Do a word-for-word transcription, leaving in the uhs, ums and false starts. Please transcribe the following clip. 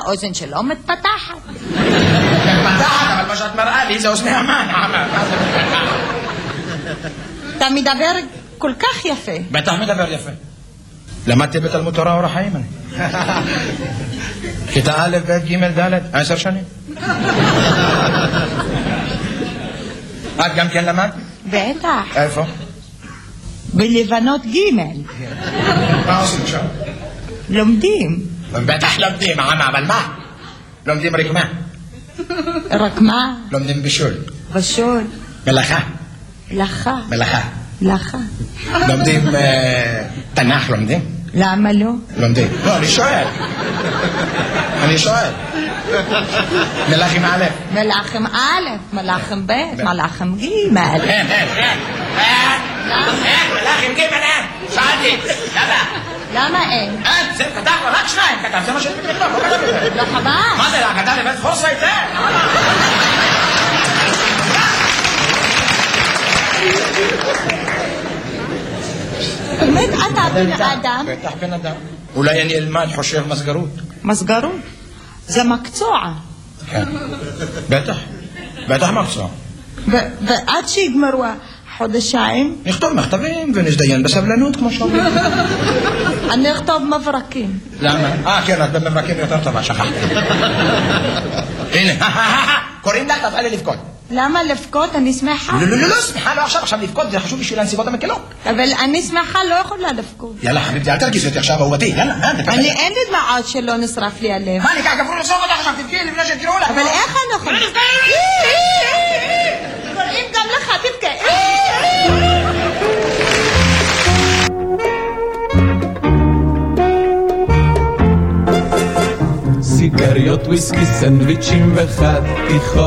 האוזן שלו מתפתחת. מתפתחת, אבל מה שאת מראה לי זה אוזני המן. אתה מדבר כל כך יפה. בטח מדבר יפה. למדתי בתלמוד תורה אור החיים אני. כיתה א', ב', ג', ד', עשר שנים. את גם כן למד? בטח. איפה? בלבנות ג'. מה עושים שם? לומדים. בטח לומדים, אבל מה? לומדים רק מה? רק מה? לומדים בישול. בישול. מלאכה. מלאכה. מלאכה. מלאכה. לומדים תנ"ך, לומדים? למה לא? לומדים. לא, אני שואל. אני שואל. מלאכים א'. מלאכים א', מלאכים ב', מלאכים ג'. אין, אין, אין. אין, מלאכים ג' אין. שאלתי. למה? למה אין? אין, זה כתב, רק שניים כתב, זה מה שאני מתכתב, לא כתב יותר. לא חבל. מה זה, כתב לבית חוסה את זה? באמת אתה בן אדם? בטח בן אדם. אולי אני אלמד חושב מסגרות. מסגרות? זה מקצוע. כן, בטח. בטח מקצוע. ועד שיגמרו החודשיים? נכתוב מכתבים ונזדיין בסבלנות כמו שאומרים. אני אכתוב מברקים. למה? אה, כן, את במברקים יותר טובה, שכחתי. הנה, קוראים לה, תבעה לי לבכות. למה לבכות? אני שמחה. לא, לא, לא, לא, שמחה לא עכשיו, עכשיו לבכות, זה חשוב בשביל הנסיבות המקלות. אבל אני שמחה, לא יכולה לבכות. יאללה, חביבתי, אל תרגיז אותי עכשיו, אהובתי, יאללה. אני אין לי דמעות שלא נשרף לי הלב. מה, אני כך גברו לסוף אותך עכשיו, תבכי לפני שתקראו לך. אבל איך אני יכולה? קוראים גם לך, תבכה. סיגריות, וויסקי, סנדוויצ'ים וחתיכות